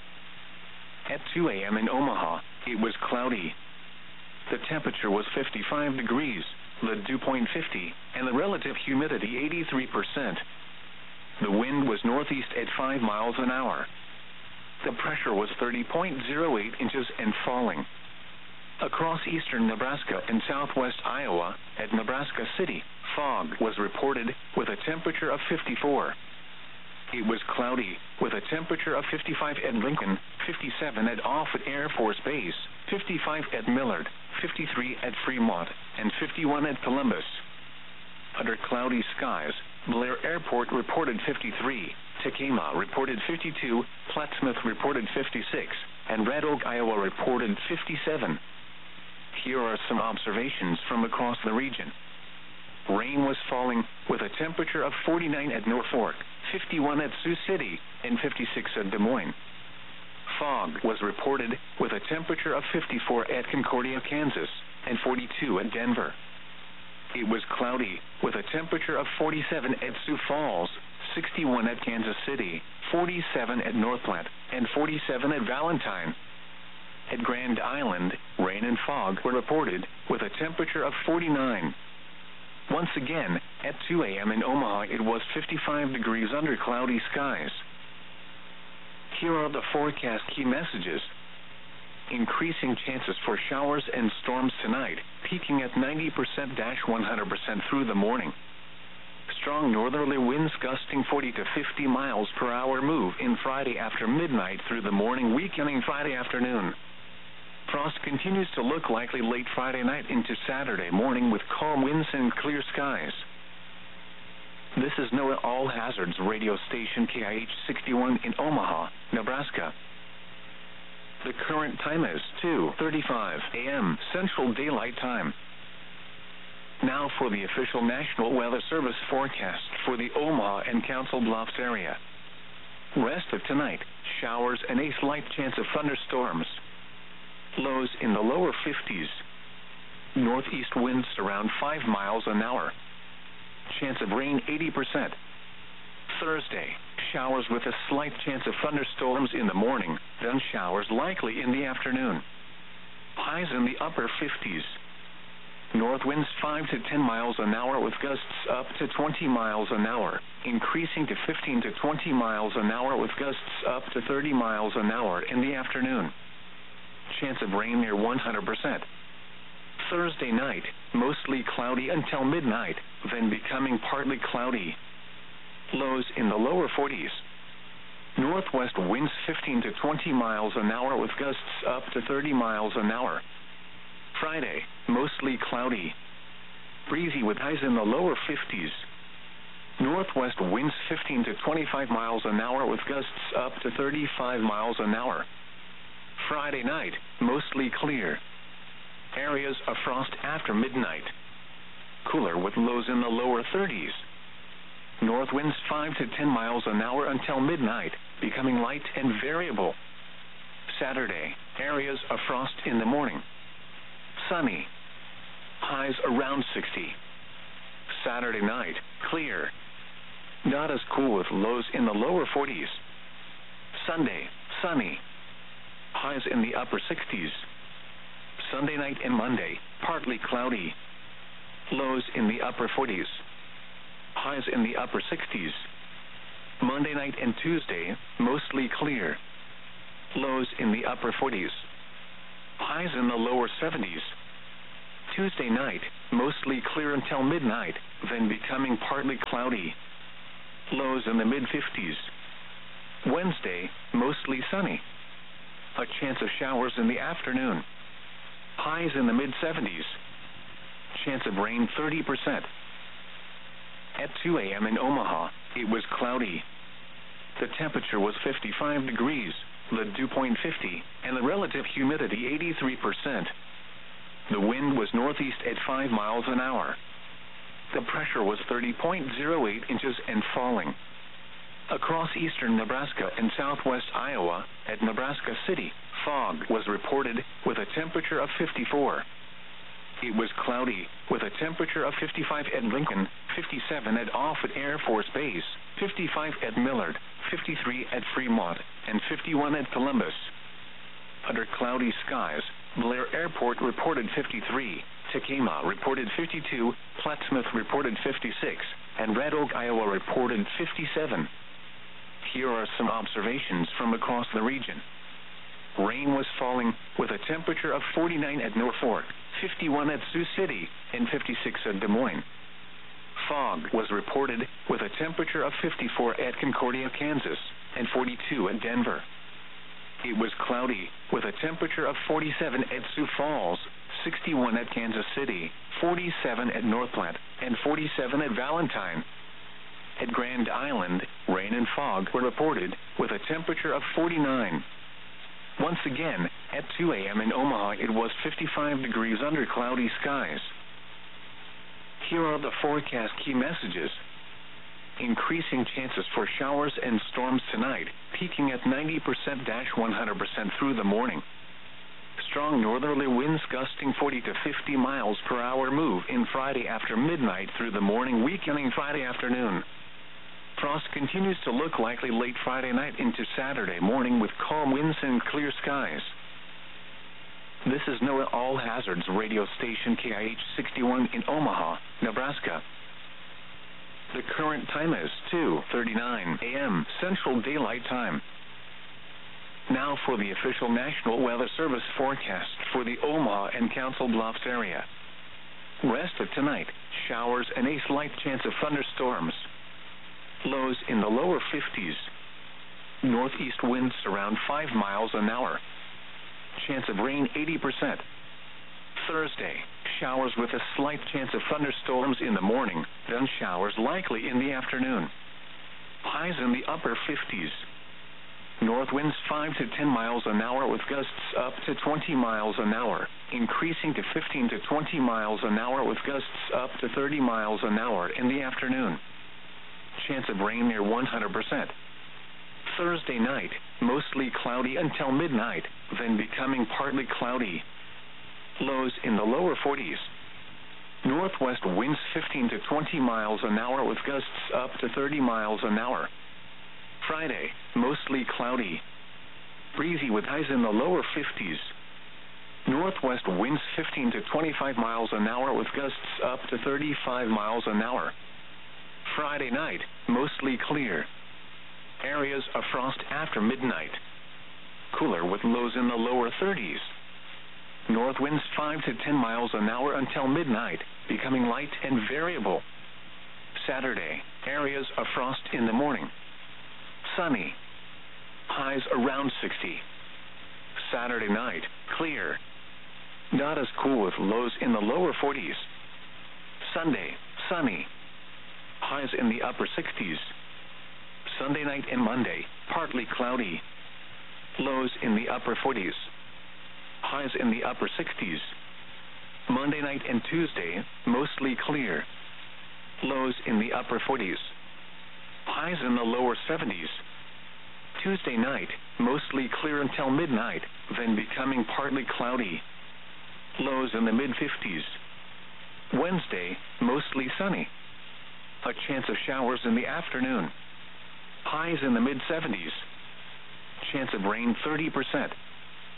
At two a.m. in Omaha, it was cloudy. The temperature was fifty-five degrees, the dew point fifty, and the relative humidity eighty-three percent. The wind was northeast at five miles an hour. The pressure was thirty point zero eight inches and falling. Across eastern Nebraska and southwest Iowa, at Nebraska City, fog was reported with a temperature of fifty-four. It was cloudy, with a temperature of fifty-five at Lincoln, fifty-seven at Offutt Air Force Base, fifty-five at Millard, fifty-three at Fremont, and fifty-one at Columbus. Under cloudy skies, Blair Airport reported fifty-three, Tacoma reported fifty-two, Plattsmouth reported fifty-six, and Red Oak, Iowa reported fifty-seven. Here are some observations from across the region. Rain was falling with a temperature of forty-nine at Norfolk, fifty-one at Sioux City, and fifty-six at Des Moines. Fog was reported with a temperature of fifty-four at Concordia, Kansas, and forty-two at Denver. It was cloudy with a temperature of forty-seven at Sioux Falls, sixty-one at Kansas City, forty-seven at North Platte, and forty-seven at Valentine. At Grand Island, rain and fog were reported with a temperature of forty-nine. Once again, at two a.m. in Omaha, it was fifty-five degrees under cloudy skies. Here are the forecast key messages. Increasing chances for showers and storms tonight, peaking at ninety percent to one hundred percent through the morning. Strong northerly winds gusting forty to fifty miles per hour move in Friday after midnight through the morning, weakening Friday afternoon. Frost continues to look likely late Friday night into Saturday morning with calm winds and clear skies. This is NOAA All Hazards radio station K I H sixty-one in Omaha, Nebraska. The current time is two thirty-five a.m. Central Daylight Time. Now for the official National Weather Service forecast for the Omaha and Council Bluffs area. Rest of tonight, showers and a slight chance of thunderstorms. Lows in the lower fifties. Northeast winds around five miles an hour. Chance of rain eighty percent. Thursday, showers with a slight chance of thunderstorms in the morning, then showers likely in the afternoon. Highs in the upper fifties. North winds five to ten miles an hour with gusts up to twenty miles an hour, increasing to fifteen to twenty miles an hour with gusts up to thirty miles an hour in the afternoon. Chance of rain near one hundred percent. Thursday night, mostly cloudy until midnight, then becoming partly cloudy. Lows in the lower forties. Northwest winds fifteen to twenty miles an hour with gusts up to thirty miles an hour. Friday, mostly cloudy. Breezy with highs in the lower fifties. Northwest winds fifteen to twenty-five miles an hour with gusts up to thirty-five miles an hour. Friday night, mostly clear. Areas of frost after midnight. Cooler with lows in the lower thirties. North winds five to ten miles an hour until midnight, becoming light and variable. Saturday, areas of frost in the morning. Sunny. Highs around sixty. Saturday night, clear. Not as cool with lows in the lower forties. Sunday, sunny. Highs in the upper sixties. Sunday night and Monday, partly cloudy. Lows in the upper forties. Highs in the upper sixties. Monday night and Tuesday, mostly clear. Lows in the upper forties. Highs in the lower seventies. Tuesday night, mostly clear until midnight, then becoming partly cloudy. Lows in the mid-fifties. Wednesday, mostly sunny. A chance of showers in the afternoon. Highs in the mid-seventies. Chance of rain thirty percent. At two a.m. in Omaha, it was cloudy. The temperature was fifty-five degrees, the dew point fifty, and the relative humidity eighty-three percent. The wind was northeast at five miles an hour. The pressure was thirty point zero eight inches and falling. Across eastern Nebraska and southwest Iowa, at Nebraska City, fog was reported with a temperature of fifty-four. It was cloudy, with a temperature of fifty-five at Lincoln, fifty-seven at Offutt Air Force Base, fifty-five at Millard, fifty-three at Fremont, and fifty-one at Columbus. Under cloudy skies, Blair Airport reported fifty-three, Tacoma reported fifty-two, Plattsmouth reported fifty-six, and Red Oak, Iowa reported fifty-seven. Here are some observations from across the region. Rain was falling, with a temperature of forty-nine at Norfolk, fifty-one at Sioux City, and fifty-six at Des Moines. Fog was reported, with a temperature of fifty-four at Concordia, Kansas, and forty-two at Denver. It was cloudy, with a temperature of forty-seven at Sioux Falls, sixty-one at Kansas City, forty-seven at North Platte, and forty-seven at Valentine. At Grand Island, rain and fog were reported, with a temperature of forty-nine. Once again, at two a.m. in Omaha, it was fifty-five degrees under cloudy skies. Here are the forecast key messages. Increasing chances for showers and storms tonight, peaking at ninety percent to one hundred percent through the morning. Strong northerly winds gusting forty to fifty miles per hour move in Friday after midnight through the morning, weakening Friday afternoon. Frost continues to look likely late Friday night into Saturday morning with calm winds and clear skies. This is NOAA All Hazards radio station K I H sixty-one in Omaha, Nebraska. The current time is two thirty-nine a.m. Central Daylight Time. Now for the official National Weather Service forecast for the Omaha and Council Bluffs area. Rest of tonight, showers and a slight chance of thunderstorms. Lows in the lower fifties. Northeast winds around five miles an hour. Chance of rain eighty percent. Thursday, showers with a slight chance of thunderstorms in the morning, then showers likely in the afternoon. Highs in the upper fifties. North winds five to ten miles an hour with gusts up to twenty miles an hour, increasing to fifteen to twenty miles an hour with gusts up to thirty miles an hour in the afternoon. Chance of rain near one hundred percent. Thursday night, mostly cloudy until midnight, then becoming partly cloudy. Lows in the lower forties. Northwest winds fifteen to twenty miles an hour with gusts up to thirty miles an hour. Friday, mostly cloudy. Breezy with highs in the lower fifties. Northwest winds fifteen to twenty-five miles an hour with gusts up to thirty-five miles an hour. Friday night, mostly clear. Areas of frost after midnight. Cooler with lows in the lower thirties. North winds five to ten miles an hour until midnight, becoming light and variable. Saturday, areas of frost in the morning. Sunny. Highs around sixty. Saturday night, clear. Not as cool with lows in the lower forties. Sunday, sunny. Highs in the upper sixties. Sunday night and Monday, partly cloudy. Lows in the upper forties. Highs in the upper sixties. Monday night and Tuesday, mostly clear. Lows in the upper forties. Highs in the lower seventies. Tuesday night, mostly clear until midnight, then becoming partly cloudy. Lows in the mid-fifties. Wednesday, mostly sunny. A chance of showers in the afternoon. Highs in the mid-seventies. Chance of rain thirty percent.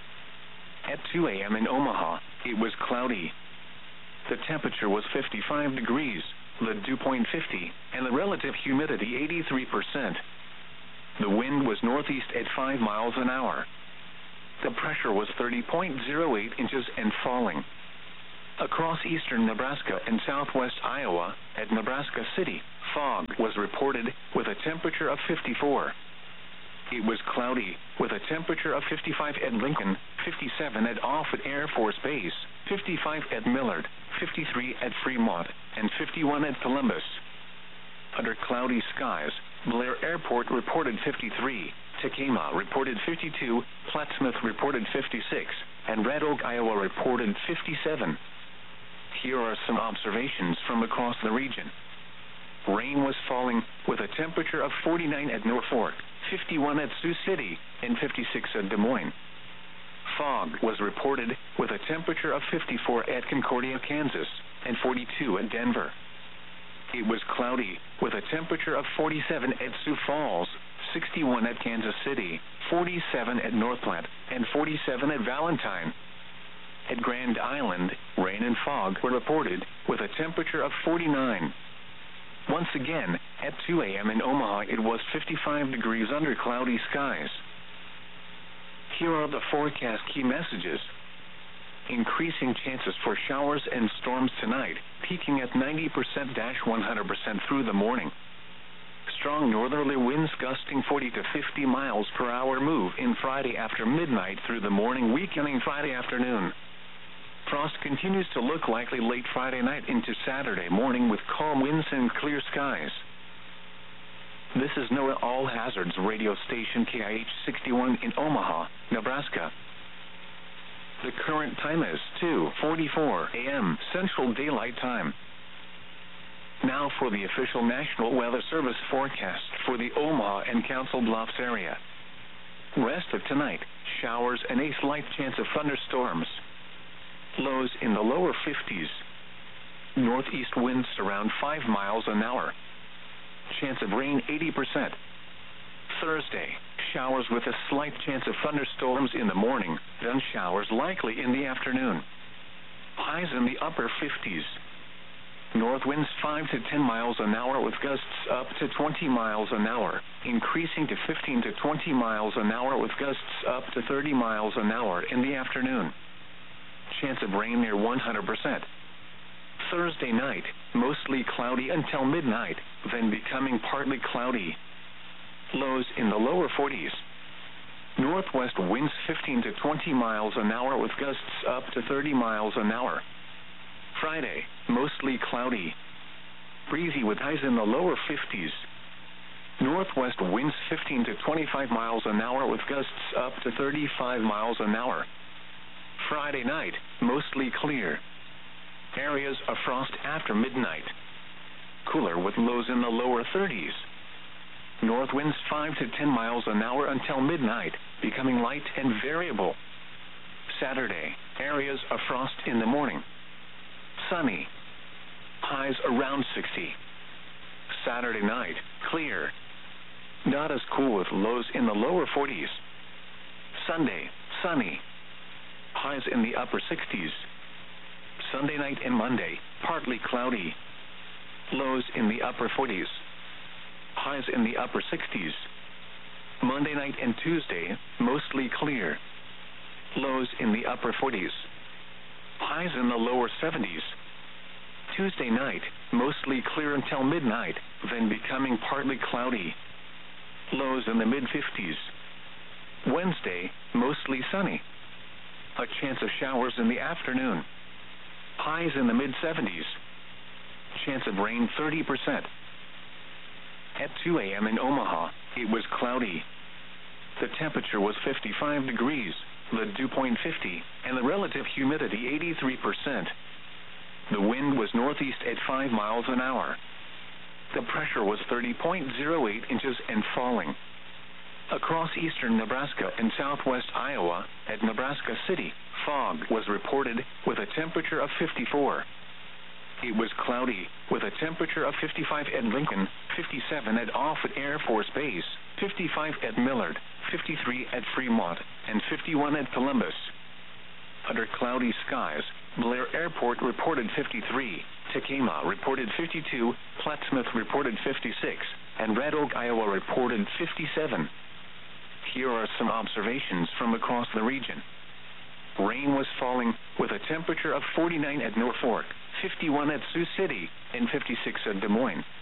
At two a.m. in Omaha, it was cloudy. The temperature was fifty-five degrees, the dew point fifty, and the relative humidity eighty-three percent. The wind was northeast at five miles an hour. The pressure was thirty point zero eight inches and falling. Across eastern Nebraska and southwest Iowa, at Nebraska City, fog was reported with a temperature of fifty-four. It was cloudy, with a temperature of fifty-five at Lincoln, fifty-seven at Offutt Air Force Base, fifty-five at Millard, fifty-three at Fremont, and fifty-one at Columbus. Under cloudy skies, Blair Airport reported fifty-three, Tacoma reported fifty-two, Plattsmouth reported fifty-six, and Red Oak, Iowa reported fifty-seven. Here are some observations from across the region. Rain was falling, with a temperature of forty-nine at Norfolk, fifty-one at Sioux City, and fifty-six at Des Moines. Fog was reported, with a temperature of fifty-four at Concordia, Kansas, and forty-two at Denver. It was cloudy, with a temperature of forty-seven at Sioux Falls, sixty-one at Kansas City, forty-seven at North Platte, and forty-seven at Valentine. At Grand Island, rain and fog were reported, with a temperature of forty-nine. Once again, at two a.m. in Omaha, it was fifty-five degrees under cloudy skies. Here are the forecast key messages. Increasing chances for showers and storms tonight, peaking at ninety percent to one hundred percent through the morning. Strong northerly winds gusting forty to fifty miles per hour move in Friday after midnight through the morning, weakening Friday afternoon. Frost continues to look likely late Friday night into Saturday morning with calm winds and clear skies. This is NOAA All Hazards radio station K I H sixty-one in Omaha, Nebraska. The current time is two forty-four a.m. Central Daylight Time. Now for the official National Weather Service forecast for the Omaha and Council Bluffs area. Rest of tonight, showers and a slight chance of thunderstorms. Lows in the lower fifties. Northeast winds around five miles an hour. Chance of rain eighty percent. Thursday, showers with a slight chance of thunderstorms in the morning, then showers likely in the afternoon. Highs in the upper fifties. North winds five to ten miles an hour with gusts up to twenty miles an hour, increasing to fifteen to twenty miles an hour with gusts up to thirty miles an hour in the afternoon. Chance of rain near one hundred percent. Thursday night, mostly cloudy until midnight, then becoming partly cloudy. Lows in the lower forties. Northwest winds fifteen to twenty miles an hour with gusts up to thirty miles an hour. Friday, mostly cloudy. Breezy with highs in the lower fifties. Northwest winds fifteen to twenty-five miles an hour with gusts up to thirty-five miles an hour. Friday night, mostly clear. Areas of frost after midnight. Cooler with lows in the lower thirties. North winds five to ten miles an hour until midnight, becoming light and variable. Saturday, areas of frost in the morning. Sunny. Highs around sixty. Saturday night, clear. Not as cool with lows in the lower forties. Sunday, sunny. Highs in the upper sixties. Sunday night and Monday, partly cloudy. Lows in the upper forties. Highs in the upper sixties. Monday night and Tuesday, mostly clear. Lows in the upper forties. Highs in the lower seventies. Tuesday night, mostly clear until midnight, then becoming partly cloudy. Lows in the mid-fifties. Wednesday, mostly sunny. A chance of showers in the afternoon. Highs in the mid-seventies. Chance of rain thirty percent. At two a.m. in Omaha, it was cloudy. The temperature was fifty-five degrees, the dew point fifty, and the relative humidity eighty-three percent. The wind was northeast at five miles an hour. The pressure was thirty point zero eight inches and falling. Across eastern Nebraska and southwest Iowa, at Nebraska City, fog was reported with a temperature of fifty-four. It was cloudy, with a temperature of fifty-five at Lincoln, fifty-seven at Offutt Air Force Base, fifty-five at Millard, fifty-three at Fremont, and fifty-one at Columbus. under cloudy skies. Blair Airport reported fifty-three, Tacoma reported fifty-two, Plattsmouth reported fifty-six, and Red Oak, Iowa reported fifty-seven. Here are some observations from across the region. Rain was falling with a temperature of forty-nine at Norfolk, fifty-one at Sioux City, and fifty-six at Des Moines.